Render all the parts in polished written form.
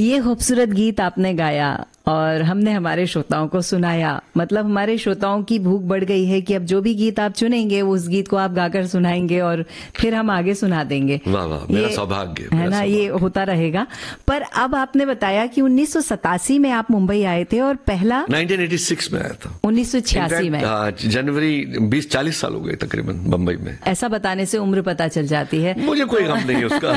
ये खूबसूरत गीत आपने गाया और हमने हमारे श्रोताओं को सुनाया, मतलब हमारे श्रोताओं की भूख बढ़ गई है कि अब जो भी गीत आप चुनेंगे उस गीत को आप गाकर सुनाएंगे और फिर हम आगे सुना देंगे। वाह वाह, मेरा सौभाग्य है ना, ये होता रहेगा। पर अब आपने बताया कि 1987 में आप मुंबई आए थे और पहला 1986 में आया था। 1986 में जनवरी 20-40 साल हो गए तकरीबन बम्बई में। ऐसा बताने से उम्र पता चल जाती है, मुझे कोई गम नहीं उसका।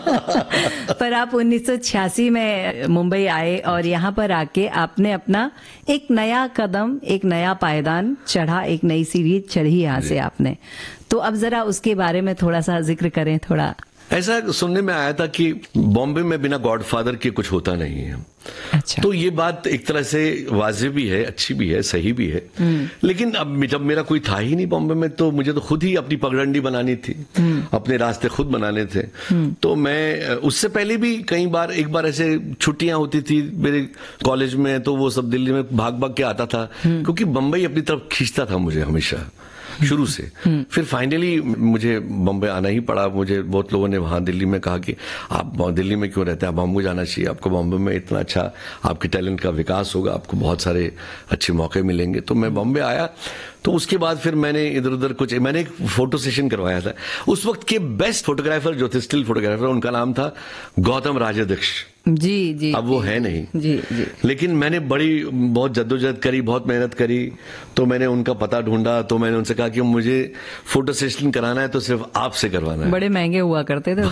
पर आप 1986 में मुंबई आए और यहाँ पर आके आपने अपना एक नया कदम, एक नया पायदान चढ़ा, एक नई सीढ़ी चढ़ी यहाँ से आपने। तो अब जरा उसके बारे में थोड़ा सा जिक्र करें। थोड़ा ऐसा सुनने में आया था कि बॉम्बे में बिना गॉडफादर के कुछ होता नहीं है। अच्छा। तो ये बात एक तरह से वाजिब भी है, अच्छी भी है, सही भी है। लेकिन अब जब मेरा कोई था ही नहीं बॉम्बे में, तो मुझे तो खुद ही अपनी पगडंडी बनानी थी, अपने रास्ते खुद बनाने थे। तो मैं उससे पहले भी कई बार, एक बार ऐसे छुट्टियां होती थी मेरे कॉलेज में, तो वो सब दिल्ली में भाग भाग के आता था, क्योंकि बम्बई अपनी तरफ खींचता था मुझे हमेशा शुरू से। फिर फाइनली मुझे बॉम्बे आना ही पड़ा। मुझे बहुत लोगों ने वहां दिल्ली में कहा कि आप दिल्ली में क्यों रहते हैं, आप बॉम्बे जाना चाहिए, आपको बॉम्बे में इतना अच्छा आपके टैलेंट का विकास होगा, आपको बहुत सारे अच्छे मौके मिलेंगे। तो मैं बॉम्बे आया, तो उसके बाद फिर मैंने इधर उधर मैंने एक फोटो सेशन करवाया था। उस वक्त के बेस्ट फोटोग्राफर जो थे, स्टिल फोटोग्राफर, उनका नाम था गौतम राजाध्यक्ष। जी जी। अब वो है नहीं। जी जी। लेकिन मैंने बहुत जद्दोजहद करी, बहुत मेहनत करी, तो मैंने उनका पता ढूंढा। तो मैंने उनसे कहा कि मुझे फोटो सेशन कराना है तो सिर्फ आपसे करवाना है। बड़े महंगे हुआ करते थे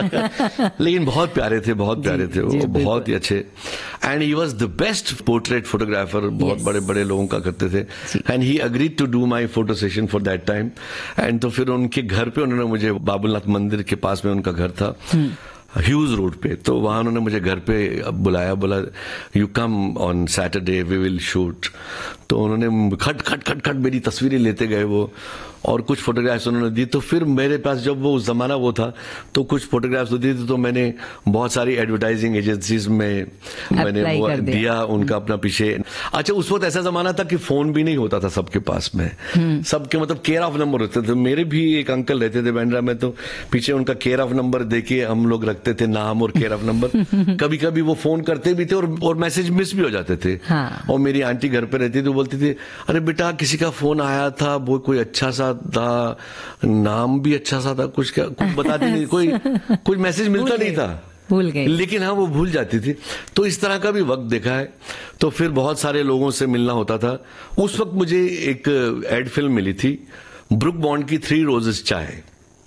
लेकिन बहुत प्यारे थे, बहुत प्यारे थे वो, बहुत ही अच्छे। And he was the best portrait photographer, बहुत बड़े बड़े लोगों का करते थे। And he agreed to do my photo session for that time. And तो फिर उनके घर पे उन्होंने मुझे, बाबुलनाथ मंदिर के पास में उनका घर था, ह्यूज रोड पे, तो वहां उन्होंने मुझे घर पे बुलाया, बोला you come on Saturday we will shoot. तो उन्होंने खट खट खट खट मेरी तस्वीरें लेते गए वो, और कुछ फोटोग्राफ्स उन्होंने दी। तो फिर मेरे पास जब वो उस जमाना वो था, तो कुछ फोटोग्राफ्स दी थी, तो मैंने बहुत सारी एडवर्टाइजिंग एजेंसीज में मैंने वो दिया उनका अपना पीछे। अच्छा, उस वक्त ऐसा जमाना था कि फोन भी नहीं होता था सबके पास में, सबके मतलब केयर ऑफ नंबर होते थे। मेरे भी एक अंकल रहते थे बांद्रा में, तो पीछे उनका केयर ऑफ नंबर देके हम लोग रखते थे नाम और केयर ऑफ नंबर। कभी कभी वो फोन करते भी थे और मैसेज मिस भी हो जाते थे। और मेरी आंटी घर पे रहती थी, बोलती थी अरे बेटा किसी का फोन आया था, वो कोई अच्छा सा था, नाम भी अच्छा सा था, कुछ बताती नहीं, कुछ मैसेज मिलता नहीं था, भूल गई। लेकिन हाँ वो भूल जाती थी। तो इस तरह का भी वक्त देखा है। तो फिर बहुत सारे लोगों से मिलना होता था। उस वक्त मुझे एक एड फिल्म मिली थी, ब्रुक बॉन्ड की 3 रोजेस चाय।